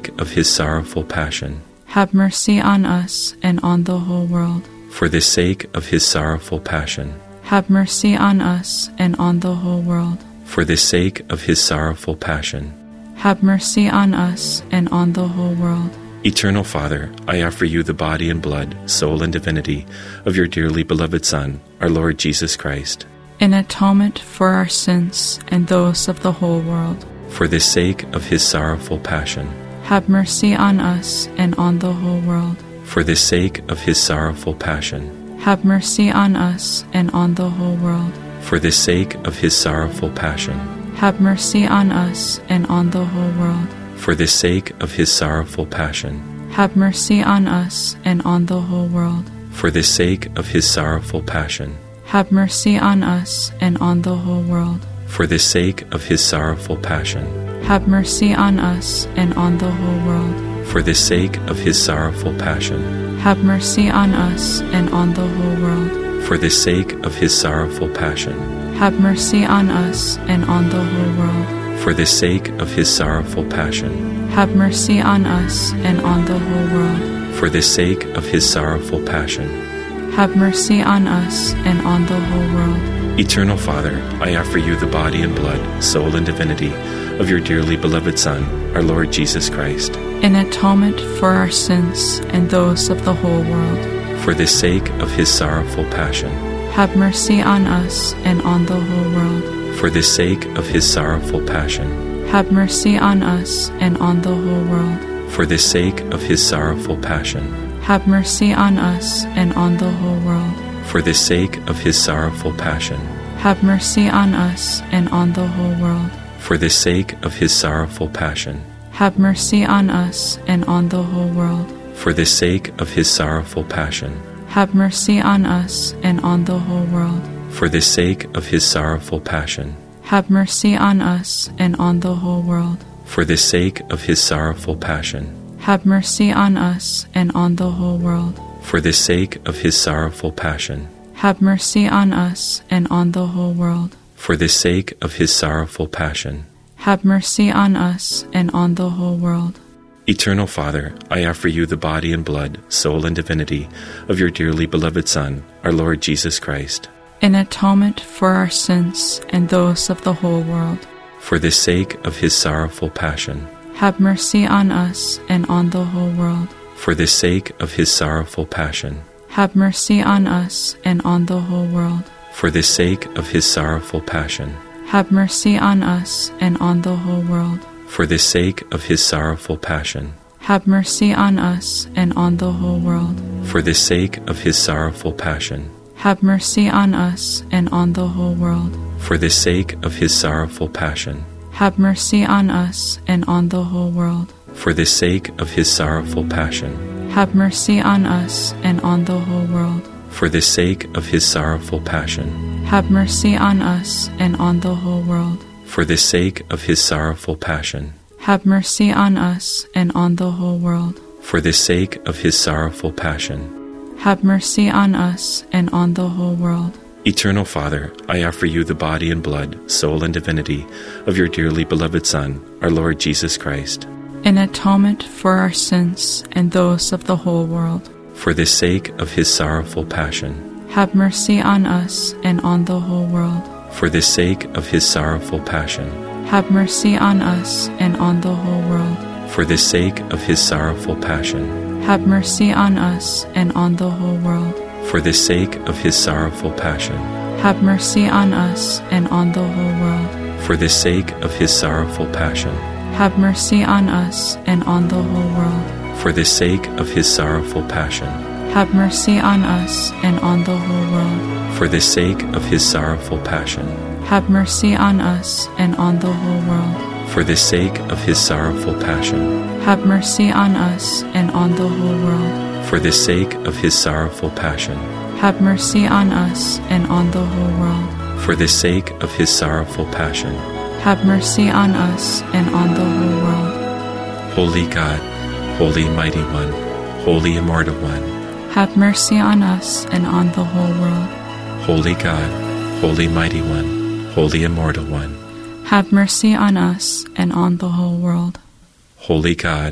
of his sorrowful passion, have mercy on us and on the whole world. for the sake of his sorrowful passion, Have mercy on us and on the whole world. for the sake of his sorrowful passion. Have mercy on us and on the whole world. Eternal Father, I offer you the body and blood, soul and divinity of your dearly beloved Son, our Lord Jesus Christ, In atonement for our sins and those of the whole world. for the sake of his sorrowful passion, Have mercy on us and on the whole world. for the sake of his sorrowful passion, Have mercy on us and on the whole world. for the sake of his sorrowful passion, Have mercy on us and on the whole world. for the sake of his sorrowful passion, Have mercy on us and on the whole world. for the sake of his sorrowful passion, Have mercy on us and on the whole world. for the sake of his sorrowful passion, Have mercy on us and on the whole world. for the sake of his sorrowful passion, Have mercy on us and on the whole world. for the sake of his sorrowful passion, Have mercy on us and on the whole world. for the sake of his sorrowful passion, Have mercy on us and on the whole world. for the sake of his sorrowful passion. Have mercy on us and on the whole world. Eternal Father, I offer you the body and blood, soul and divinity of your dearly beloved Son, our Lord Jesus Christ, In atonement for our sins and those of the whole world. for the sake of his sorrowful passion, Have mercy on us and on the whole world. for the sake of his sorrowful passion, Have mercy on us and on the whole world. for the sake of his sorrowful passion, Have mercy on us and on the whole world. for the sake of his sorrowful passion, Have mercy on us and on the whole world. for the sake of his sorrowful passion, Have mercy on us and on the whole world. for the sake of his sorrowful passion, Have mercy on us and on the whole world. for the sake of his sorrowful passion, Have mercy on us and on the whole world. for the sake of his sorrowful passion, Have mercy on us and on the whole world. for the sake of his sorrowful passion, Have mercy on us and on the whole world. for the sake of his sorrowful passion. Have mercy on us and on the whole world. Eternal Father, I offer you the body and blood, soul and divinity of your dearly beloved Son, our Lord Jesus Christ, In atonement for our sins and those of the whole world. for the sake of his sorrowful passion, Have mercy on us and on the whole world. for the sake of his sorrowful passion, Have mercy on us and on the whole world. for the sake of his sorrowful passion, Have mercy on us and on the whole world. for the sake of his sorrowful passion, Have mercy on us and on the whole world. for the sake of his sorrowful passion, Have mercy on us and on the whole world. for the sake of his sorrowful passion, Have mercy on us and on the whole world. for the sake of his sorrowful passion, Have mercy on us and on the whole world. for the sake of his sorrowful passion, Have mercy on us and on the whole world. for the sake of his sorrowful passion, Have mercy on us and on the whole world. for the sake of his sorrowful passion. Have mercy on us and on the whole world. Eternal Father, I offer you the body and blood, soul and divinity of your dearly beloved Son, our Lord Jesus Christ, In atonement for our sins and those of the whole world. for the sake of his sorrowful passion, Have mercy on us and on the whole world. for the sake of his sorrowful passion, Have mercy on us and on the whole world. for the sake of his sorrowful passion, Have mercy on us and on the whole world. for the sake of his sorrowful passion, Have mercy on us and on the whole world. for the sake of his sorrowful passion, Have mercy on us and on the whole world. for the sake of his sorrowful passion, Have mercy on us and on the whole world. for the sake of his sorrowful passion, Have mercy on us and on the whole world. for the sake of his sorrowful passion, Have mercy on us and on the whole world. for the sake of his sorrowful passion, Have mercy on us and on the whole world. for the sake of his sorrowful passion. Have mercy on us and on the whole world. Holy God, Holy Mighty One, Holy Immortal One, Have mercy on us and on the whole world. Holy God, Holy Mighty One, Holy Immortal One, Have mercy on us and on the whole world. Holy God,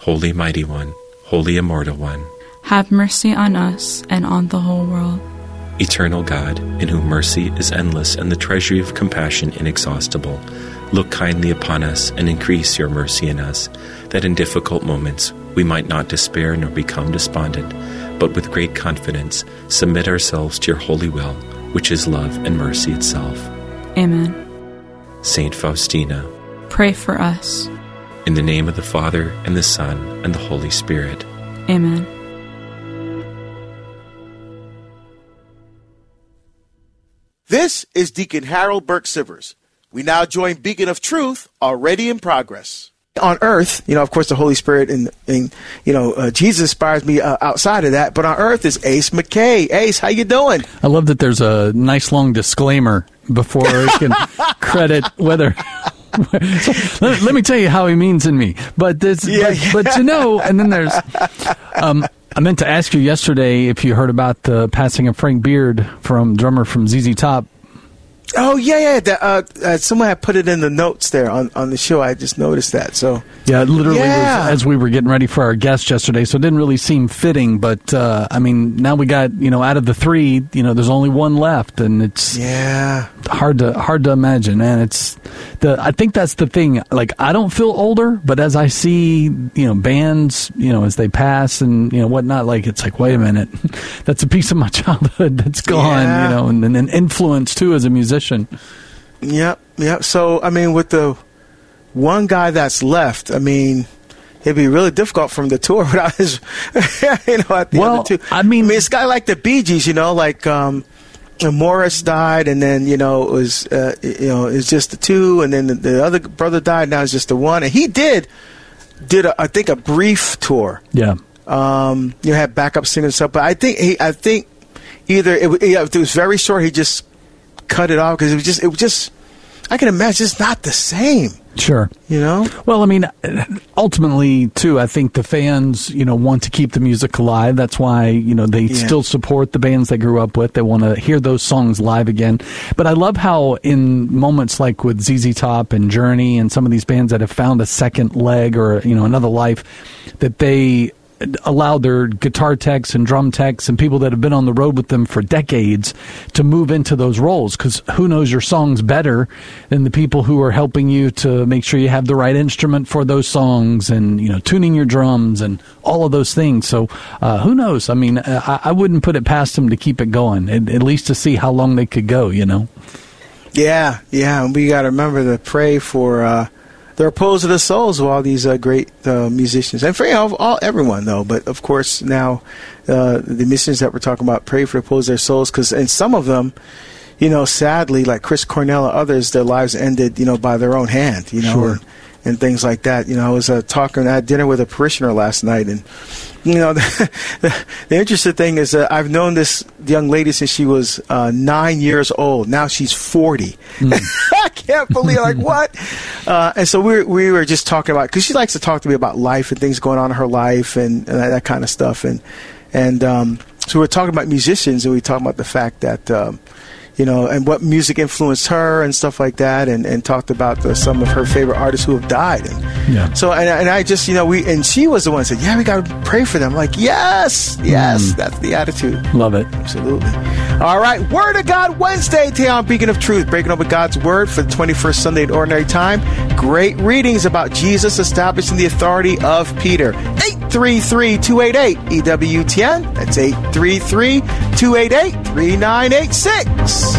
Holy Mighty One, Holy Immortal One, have mercy on us and on the whole world. Eternal God, in whom mercy is endless and the treasury of compassion inexhaustible, look kindly upon us and increase your mercy in us, that in difficult moments we might not despair nor become despondent, but with great confidence submit ourselves to your holy will, which is love and mercy itself. Amen. Saint Faustina, pray for us. in the name of the Father, and the Son, and the Holy Spirit. Amen. This is Deacon Harold Burke Sivers. We now join Beacon of Truth, already in progress. On earth, of course, the Holy Spirit and Jesus inspires me outside of that. But on earth is Ace McKay. Ace, how you doing? I love that there's a nice long disclaimer before I can credit whether. So, let me tell you how he means in me. But and then there's. I meant to ask you yesterday if you heard about the passing of Frank Beard, drummer from ZZ Top. Oh, yeah. Someone had put it in the notes there on the show. I just noticed that. So yeah, it literally was as we were getting ready for our guest yesterday, so it didn't really seem fitting. But, now we got, out of the three, there's only one left, and it's hard to imagine, man. I think that's the thing. Like, I don't feel older, but as I see, bands, as they pass and, whatnot, like, it's like, wait a minute, that's a piece of my childhood that's gone, and an influence, too, as a musician. Yep. So, with the one guy that's left, it'd be really difficult for him to tour without his, at the other two. It's a guy like the Bee Gees, like Morris died, and then, it was just the two, and then the other brother died, now it's just the one. And he did I think a brief tour. Yeah. Had backup singers and stuff, but I think either it was very short, he just cut it off because it was just I can imagine it's not the same. Sure. Well, ultimately too, I think the fans, want to keep the music alive. That's why, they still support the bands they grew up with. They want to hear those songs live again. But I love how in moments like with ZZ Top and Journey and some of these bands that have found a second leg or, another life, that they allow their guitar techs and drum techs and people that have been on the road with them for decades to move into those roles, because who knows your songs better than the people who are helping you to make sure you have the right instrument for those songs and, tuning your drums and all of those things. So who knows? I wouldn't put it past them to keep it going, at least to see how long they could go, Yeah. And we got to remember to pray for the repose of the souls of all these great musicians, and for everyone though. But of course now the musicians that we're talking about, pray for the repose of their souls, because and some of them, sadly, like Chris Cornell or others, their lives ended, by their own hand, Sure. and things like that. I was I had dinner with a parishioner last night, and the interesting thing is that I've known this young lady since she was 9 years old. Now she's 40. I can't believe, what? And so we were just talking about, because she likes to talk to me about life and things going on in her life and that kind of stuff. And so we're talking about musicians, and we talking about the fact that and what music influenced her and stuff like that, and talked about some of her favorite artists who have died. And so, and I just, and she was the one that said, we got to pray for them. I'm like, yes, that's the attitude. Love it. Absolutely. All right, Word of God Wednesday today on Beacon of Truth, breaking open God's Word for the 21st Sunday in Ordinary Time. Great readings about Jesus establishing the authority of Peter. 833-288-EWTN. That's 833-288-3986.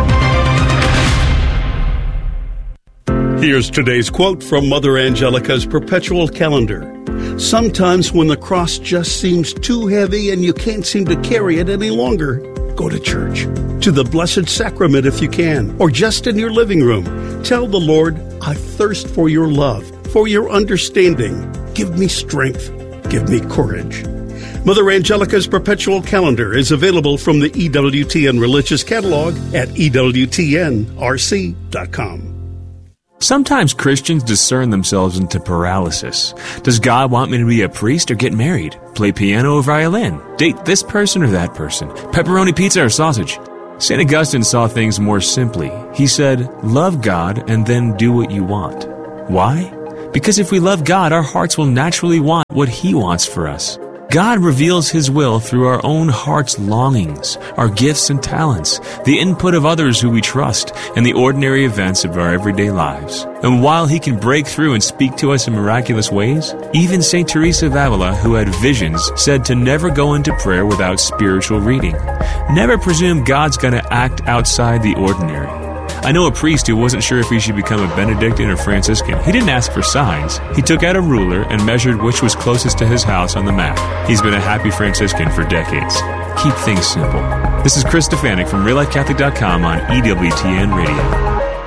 Here's today's quote from Mother Angelica's Perpetual Calendar. Sometimes when the cross just seems too heavy and you can't seem to carry it any longer, go to church, to the Blessed Sacrament if you can, or just in your living room. Tell the Lord, I thirst for your love, for your understanding. Give me strength. Give me courage. Mother Angelica's Perpetual Calendar is available from the EWTN Religious Catalog at EWTNRC.com. Sometimes Christians discern themselves into paralysis. Does God want me to be a priest or get married? Play piano or violin? Date this person or that person? Pepperoni pizza or sausage? St. Augustine saw things more simply. He said, love God and then do what you want. Why? Because if we love God, our hearts will naturally want what He wants for us. God reveals His will through our own heart's longings, our gifts and talents, the input of others who we trust, and the ordinary events of our everyday lives. And while He can break through and speak to us in miraculous ways, even St. Teresa of Avila, who had visions, said to never go into prayer without spiritual reading. Never presume God's going to act outside the ordinary. I know a priest who wasn't sure if he should become a Benedictine or Franciscan. He didn't ask for signs. He took out a ruler and measured which was closest to his house on the map. He's been a happy Franciscan for decades. Keep things simple. This is Chris Stefanik from RealLifeCatholic.com on EWTN Radio.